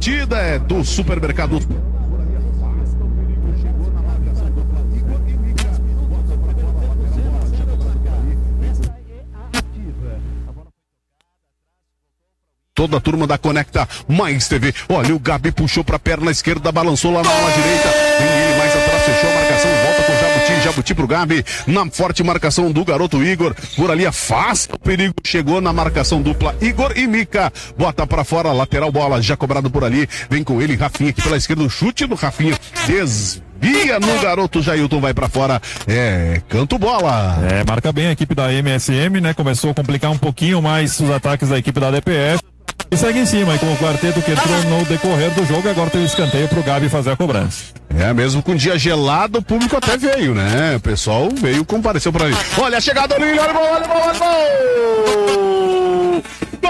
partida é do Supermercado. Toda a turma da Conecta Mais TV. Olha, o Gabi puxou pra perna esquerda, balançou lá na ala direita. Vem ele mais atrás, fechou a marcação, volta com o Jabuti. Jabuti pro Gabi. Na forte marcação do garoto Igor. Por ali afasta o perigo. Chegou na marcação dupla Igor e Mica. Bota pra fora, lateral bola, já cobrado por ali. Vem com ele, Rafinha aqui pela esquerda. O chute do Rafinha. Desvia no garoto. Jailton vai pra fora. Canto bola. Marca bem a equipe da MSM, né? Começou a complicar um pouquinho mais os ataques da equipe da DPF. E segue em cima, aí com o quarteto que entrou no decorrer do jogo, agora tem o escanteio pro Gabi fazer a cobrança. Mesmo com dia gelado, o público até veio, né? O pessoal veio, compareceu por ali. Olha a chegada do Lili, olha o gol, olha o gol, olha o gol!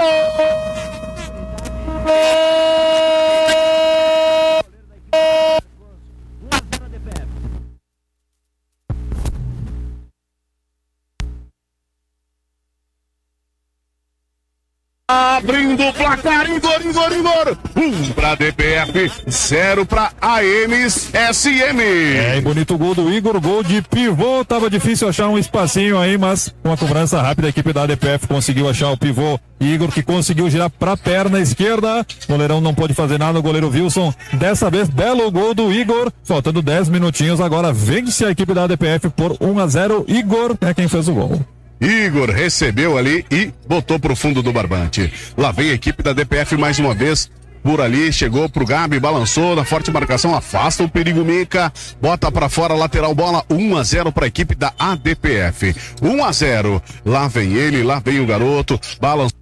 Abrindo o placar, Igor. 1 pra DPF, 0 pra AMSM. E bonito gol do Igor, gol de pivô. Tava difícil achar um espacinho aí, mas com a cobrança rápida a equipe da DPF conseguiu achar o pivô Igor, que conseguiu girar pra perna esquerda. O goleirão não pôde fazer nada, o goleiro Wilson. Dessa vez, belo gol do Igor. Faltando 10 minutinhos, agora vence a equipe da DPF por 1-0. Igor é quem fez o gol. Igor recebeu ali e botou pro fundo do barbante. Lá vem a equipe da DPF mais uma vez. Por ali, chegou pro Gabi, balançou na forte marcação, afasta o perigo Mica, bota pra fora, lateral bola, 1-0 pra equipe da ADPF. 1-0. Lá vem ele, lá vem o garoto, balançou.